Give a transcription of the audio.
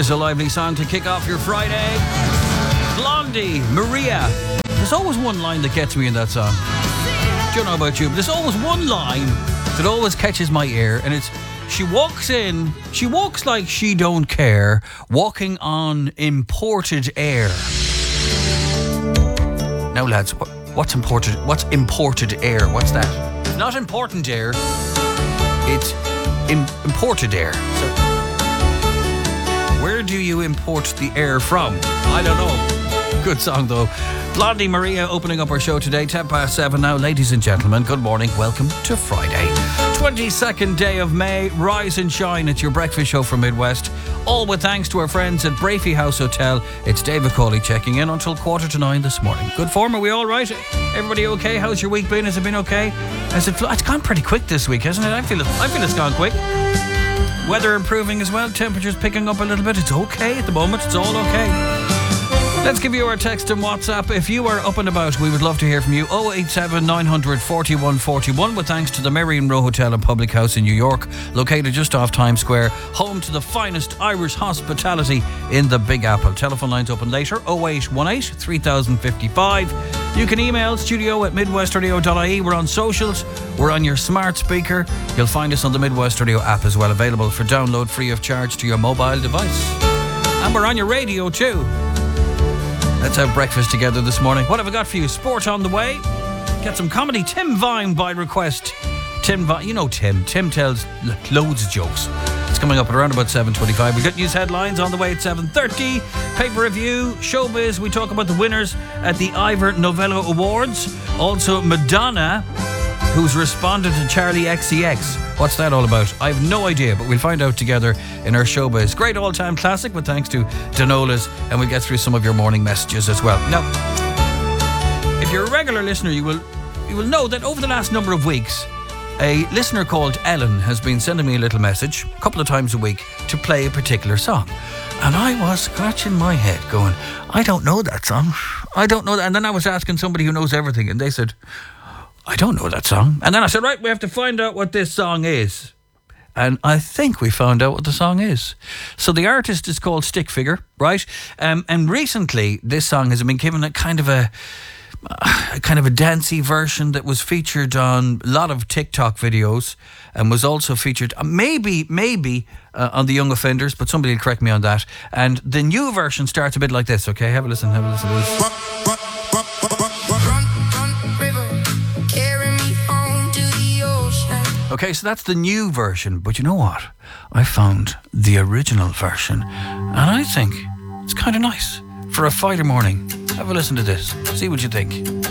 Here's a lively song to kick off your Friday. Blondie, Maria. There's always one line that gets me in that song. Don't know about you, but there's always one line that always catches my ear, and it's, she walks in, she walks like she don't care, walking on imported air. Now lads, what's imported air? What's that? It's not important air, it's imported air. So where do you import the air from? I don't know. Good song though. Blondie Maria opening up our show today, 7:10 now. Ladies and gentlemen, good morning. Welcome to Friday. 22nd day of May. Rise and shine. It's your breakfast show from Midwest. All with thanks to our friends at Brafey House Hotel. It's David Cawley checking in until 9:15 this morning. Good form, are we all right? Everybody okay? How's your week been? Has it been okay? It's gone pretty quick this week, hasn't it? I feel it's gone quick. Weather improving as well. Temperatures picking up a little bit. It's okay at the moment. It's all okay. Let's give you our text and WhatsApp. If you are up and about, we would love to hear from you. 087 900 4141 with thanks to the Merrion Row Hotel and Public House in New York, located just off Times Square, home to the finest Irish hospitality in the Big Apple. Telephone lines open later, 0818 3055. You can email studio@midwestradio.ie. We're on socials. We're on your smart speaker. You'll find us on the Midwest Radio app as well, available for download free of charge to your mobile device. And we're on your radio too. Let's have breakfast together this morning. What have I got for you? Sport on the way. Get some comedy. Tim Vine by request. Tim Vine, you know Tim. Tim tells loads of jokes. It's coming up at around about 7:25. We've got news headlines on the way at 7:30. Paper review, showbiz. We talk about the winners at the Ivor Novello Awards. Also Madonna, who's responded to Charlie XCX. What's that all about? I have no idea, but we'll find out together in our showbiz. Great all-time classic with thanks to Donola's, and we'll get through some of your morning messages as well. Now, if you're a regular listener, you will know that over the last number of weeks, a listener called Ellen has been sending me a little message a couple of times a week to play a particular song. And I was scratching my head going, I don't know that song. I don't know that. And then I was asking somebody who knows everything, and they said, I don't know that song. And then I said, right, we have to find out what this song is. And I think we found out what the song is. So the artist is called Stick Figure, right? And recently, this song has been given a kind of a dancey version that was featured on a lot of TikTok videos and was also featured maybe on the Young Offenders, but somebody will correct me on that. And the new version starts a bit like this, okay? Have a listen to this. Okay, so that's the new version, but you know what? I found the original version, and I think it's kind of nice for a Friday morning. Have a listen to this. See what you think.